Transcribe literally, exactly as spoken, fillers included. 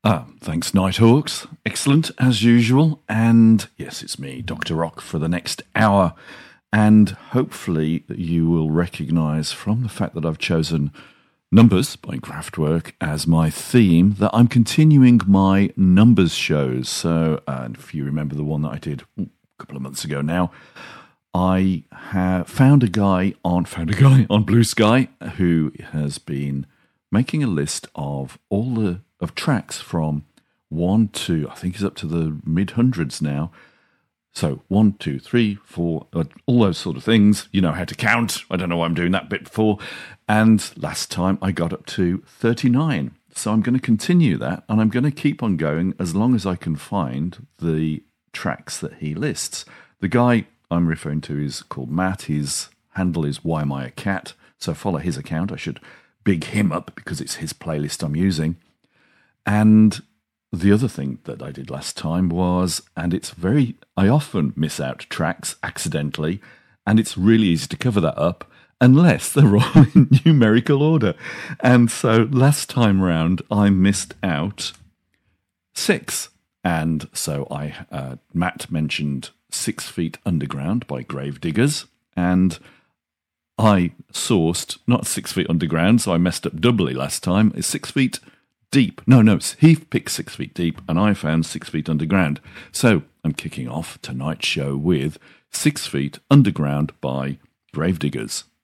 Ah, thanks, Nighthawks. Excellent, as usual. And yes, it's me, Doctor Rock, for the next hour. And hopefully you will recognise from the fact that I've chosen Numbers by Kraftwerk as my theme that I'm continuing my Numbers shows. So, and if you remember the one that I did a couple of months ago now, I have found a guy on found a guy on Blue Sky who has been making a list of all the of tracks from one to, I think he's up to the mid-hundreds now. So one, two, three, four, uh, all those sort of things. You know how to count. I don't know why I'm doing that bit for. And last time I got up to thirty-nine. So I'm going to continue that, and I'm going to keep on going as long as I can find the tracks that he lists. The guy I'm referring to is called Matt. His handle is Why Am I a Cat? So follow his account. I should big him up because it's his playlist I'm using. And the other thing that I did last time was, and it's very, I often miss out tracks accidentally, and it's really easy to cover that up unless they're all in numerical order. And so last time round, I missed out six. And so I, uh, Matt mentioned Six Feet Underground by Gravediggers, and I sourced, not Six Feet Underground, so I messed up doubly last time. It's Six Feet Deep. No, no, he picked Six Feet Deep, and I found Six Feet Underground. So I'm kicking off tonight's show with Six Feet Underground by Gravediggers.